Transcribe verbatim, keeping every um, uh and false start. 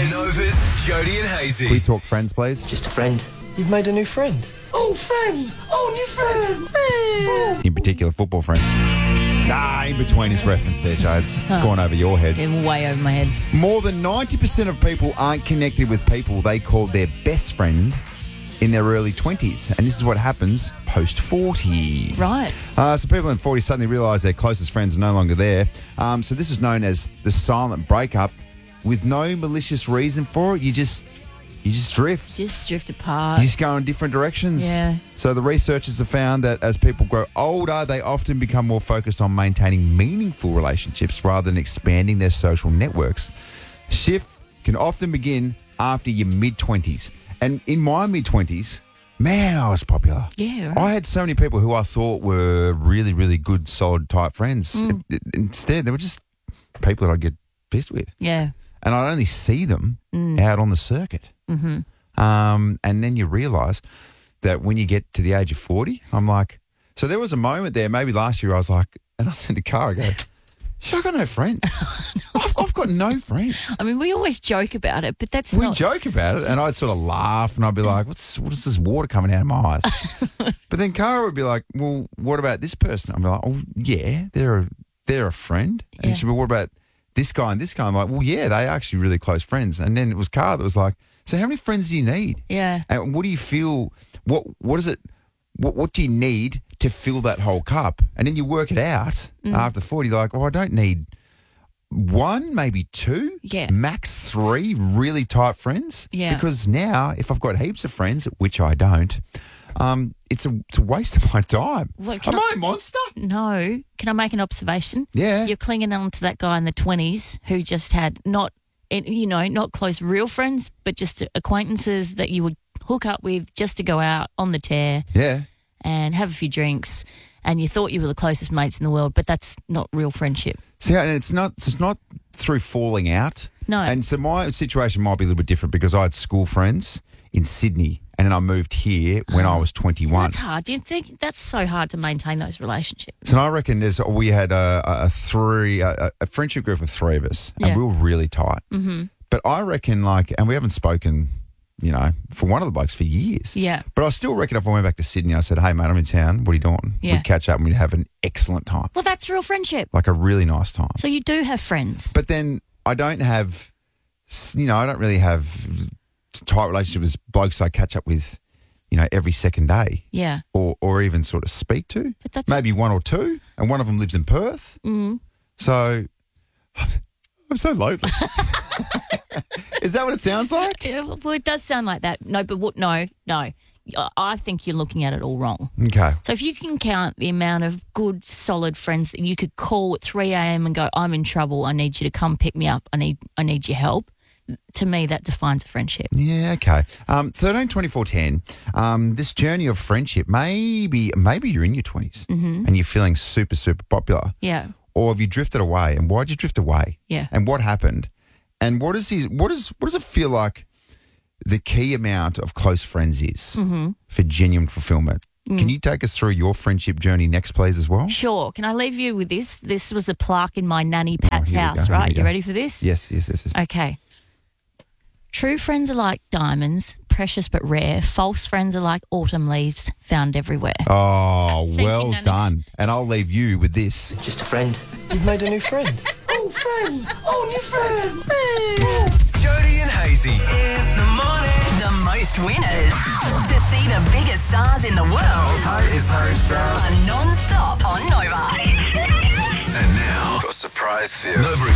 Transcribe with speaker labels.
Speaker 1: friends. Nova's Jody and Hazy.
Speaker 2: Can we talk friends, please?
Speaker 3: Just a friend. You've made a new friend. Oh, friend. Oh, new friend.
Speaker 2: In particular, football friend. Nah, in between is reference there, Joe. It's, it's gone over your head.
Speaker 4: Yeah, way over my head.
Speaker 2: More than ninety percent of people aren't connected with people they call their best friend in their early twenties. And this is what happens post forty.
Speaker 4: Right.
Speaker 2: Uh, so people in forty suddenly realise their closest friends are no longer there. Um, so this is known as the silent breakup with no malicious reason for it. You just... You just drift.
Speaker 4: Just drift apart.
Speaker 2: You just go in different directions.
Speaker 4: Yeah.
Speaker 2: So the researchers have found that as people grow older, they often become more focused on maintaining meaningful relationships rather than expanding their social networks. Shift can often begin after your mid-twenties. And in my mid-twenties, man, I was popular.
Speaker 4: Yeah, right.
Speaker 2: I had so many people who I thought were really, really good, solid type friends.
Speaker 4: Mm.
Speaker 2: Instead, they were just people that I'd get pissed with.
Speaker 4: Yeah.
Speaker 2: And I'd only see them
Speaker 4: Mm.
Speaker 2: out on the circuit.
Speaker 4: Mm-hmm.
Speaker 2: Um, and then you realise that when you get to the age of forty, I'm like, so there was a moment there, maybe last year, I was like, and I said to the car, I go, shit, I've got no friends. I've, I've got no friends.
Speaker 4: I mean, we always joke about it, but that's
Speaker 2: We
Speaker 4: not...
Speaker 2: joke about it, and I'd sort of laugh, and I'd be like, what's what is this water coming out of my eyes? But then Cara would be like, well, what about this person? I'd be like, oh, yeah, they're a, they're a friend. And
Speaker 4: Yeah.
Speaker 2: she'd be, what about this guy and this guy? I'm like, well, yeah, they are actually really close friends. And then it was Cara that was like, so how many friends do you need?
Speaker 4: Yeah.
Speaker 2: And what do you feel, what what is it, what, what do you need to fill that whole cup? And then you work it out
Speaker 4: Mm.
Speaker 2: after forty, you're like, oh, I don't need one, maybe two,
Speaker 4: Yeah.
Speaker 2: max three really tight friends.
Speaker 4: Yeah.
Speaker 2: Because now, if I've got heaps of friends, which I don't, um, it's a it's a waste of my time.
Speaker 4: Well, can
Speaker 2: Am
Speaker 4: I-
Speaker 2: I a monster?
Speaker 4: No. Can I make an observation?
Speaker 2: Yeah.
Speaker 4: You're clinging on to that guy in the twenties who just had not, you know, not close real friends, but just acquaintances that you would hook up with just to go out on the tear
Speaker 2: Yeah.
Speaker 4: and have a few drinks, and you thought you were the closest mates in the world, but that's not real friendship.
Speaker 2: See, and it's not it's not through falling out.
Speaker 4: No.
Speaker 2: And so my situation might be a little bit different because I had school friends in Sydney and then I moved here when I was twenty-one.
Speaker 4: That's hard. Do you think that's so hard to maintain those relationships?
Speaker 2: So I reckon there's we had a, a three a, a friendship group of three of us, and
Speaker 4: Yeah.
Speaker 2: we were really tight.
Speaker 4: Mm-hmm.
Speaker 2: But I reckon like, and we haven't spoken, you know, for one of the blokes for years.
Speaker 4: Yeah.
Speaker 2: But I still reckon if I went back to Sydney, I said, "Hey mate, I'm in town. What are you doing?"
Speaker 4: Yeah.
Speaker 2: We'd catch up and we'd have an excellent time,
Speaker 4: Well, that's real friendship.
Speaker 2: like a really nice time.
Speaker 4: So you do have friends.
Speaker 2: But then I don't have, you know, I don't really have tight relationships with blokes I catch up with, you know, every second day.
Speaker 4: Yeah.
Speaker 2: Or, or even sort of speak to.
Speaker 4: But that's-
Speaker 2: maybe one or two, and one of them lives in Perth.
Speaker 4: Mm.
Speaker 2: So I'm so lonely. Is that what it sounds like?
Speaker 4: Yeah, well, it does sound like that. No, but what? No, no. I think you're looking at it all wrong.
Speaker 2: Okay.
Speaker 4: So if you can count the amount of good, solid friends that you could call at three a.m. and go, "I'm in trouble. I need you to come pick me up. I need, I need your help." To me, that defines a friendship.
Speaker 2: Yeah, okay. Um, thirteen twenty-four ten. Um, this journey of friendship, maybe maybe you're in your twenties
Speaker 4: Mm-hmm.
Speaker 2: and you're feeling super, super popular.
Speaker 4: Yeah.
Speaker 2: Or have you drifted away? And why'd you drift away?
Speaker 4: Yeah.
Speaker 2: And what happened? And what is his, what is what does it feel like the key amount of close friends is
Speaker 4: Mm-hmm.
Speaker 2: for genuine fulfillment?
Speaker 4: Mm.
Speaker 2: Can you take us through your friendship journey next, please, as well?
Speaker 4: Sure. Can I leave you with this? This was a plaque in my nanny Pat's
Speaker 2: here we
Speaker 4: house,
Speaker 2: go, here
Speaker 4: right?
Speaker 2: we
Speaker 4: You
Speaker 2: go.
Speaker 4: ready for this?
Speaker 2: Yes, yes, yes. yes.
Speaker 4: Okay. True friends are like diamonds, precious but rare. False friends are like autumn leaves, found everywhere.
Speaker 2: Oh,
Speaker 4: Thank you,
Speaker 2: well
Speaker 4: Nanny.
Speaker 2: done. And I'll leave you with this.
Speaker 3: Just a friend. You've made a new friend. Oh, friend. Oh, new friend.
Speaker 1: Jody and Hazy. In the morning.
Speaker 5: The most winners. To see the biggest stars in the world
Speaker 1: It's Harry Styles.
Speaker 5: are non-stop on Nova.
Speaker 1: And now, got a surprise for you. Nova